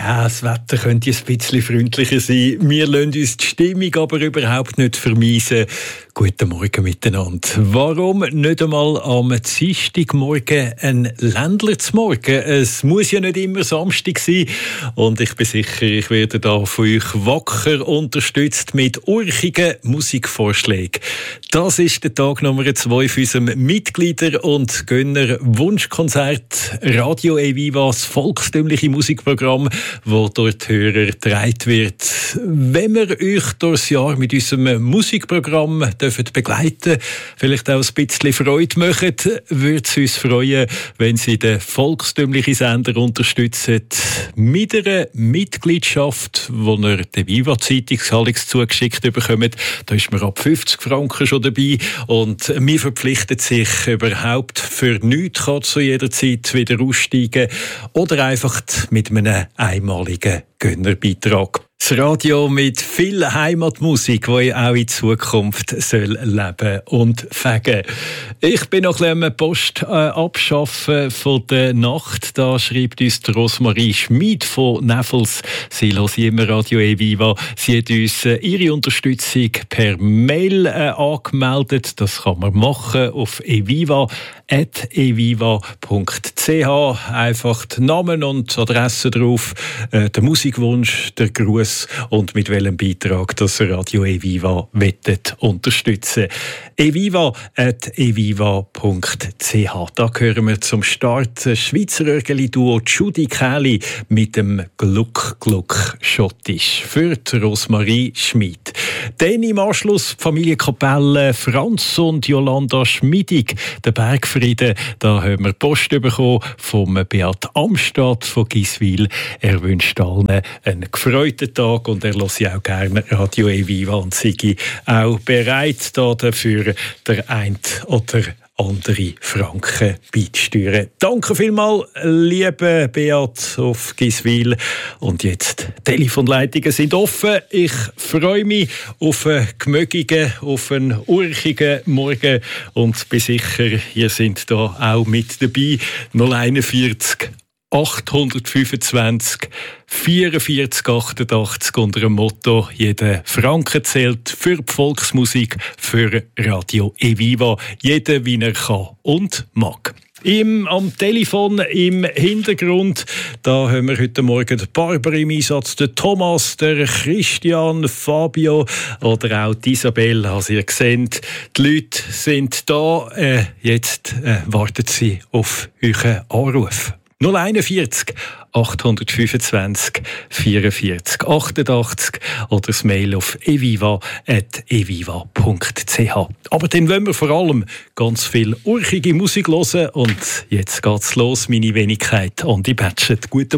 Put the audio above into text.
Ja, das Wetter könnte ein bisschen freundlicher sein. Wir lassen uns die Stimmung aber überhaupt nicht vermiesen. Guten Morgen miteinander. Warum nicht einmal am Dienstagmorgen ein Ländlersmorgen? Es muss ja nicht immer Samstag sein. Und ich bin sicher, ich werde da von euch wacker unterstützt mit urchigen Musikvorschlägen. Das ist der Tag Nummer 2 für unserem Mitglieder- und Gönner-Wunschkonzert Radio Eviva, das volkstümliche Musikprogramm, wo durch die Hörer getragen wird. Wenn wir euch durchs Jahr mit unserem Musikprogramm begleiten, vielleicht auch ein bisschen Freude machen, würde es uns freuen, wenn Sie den volkstümlichen Sender unterstützen mit einer Mitgliedschaft, wo ihr die Viva-Zeitungshalix zugeschickt bekommt. Da ist man ab 50 Franken schon dabei und mir verpflichtet sich überhaupt für nichts, kann zu jeder Zeit wieder aussteigen oder einfach mit einem einmaligen Gönnerbeitrag. Das Radio mit viel Heimatmusik, die auch in Zukunft soll leben und fegen. Ich bin noch ein bisschen am Post abschaffen von der Nacht. Da schreibt uns Rosmarie Schmid von Neffels. Sie hört immer Radio Eviva. Sie hat uns ihre Unterstützung per Mail angemeldet. Das kann man machen auf eviva@eviva.ch. Einfach den Namen und die Adresse drauf, der Musikwunsch, der Gruß und mit welchem Beitrag das Radio Eviva wettet unterstützen. eviva@eviva.ch. Da hören wir zum Start das Schweizer Örgeli-Duo Judy Kelly mit dem Gluck Gluck Schottisch für Rosmarie Schmid. Dann im Anschluss die Familienkapelle Franz und Jolanda Schmidig, der Bergfrieden. Da haben wir Post bekommen vom Beat Amstadt von Giswil. Er wünscht allen einen gefreuten Tag und er hört auch gerne Radio Eviva und sei auch bereit, dafür der ein oder andere Franken beizusteuern. Danke vielmals, liebe Beat auf Giswil. Und jetzt, Telefonleitungen sind offen. Ich freue mich auf einen gemögigen, auf einen urchigen Morgen und bin sicher, ihr seid da auch mit dabei. 041 825 44 88 unter dem Motto «Jeder Franken zählt» für die Volksmusik, für Radio Eviva. Jeder, wie er kann und mag. Am Telefon im Hintergrund, da haben wir heute Morgen den Barbara im Einsatz, den Thomas, der Christian, Fabio oder auch die Isabel, als ihr seht. Die Leute sind da, jetzt warten sie auf euren Anruf. 041 825 44 88 oder das Mail auf eviva@eviva.ch. Aber dann wollen wir vor allem ganz viel urchige Musik hören und jetzt geht's los, meine Wenigkeit, Andi Batschet. Guten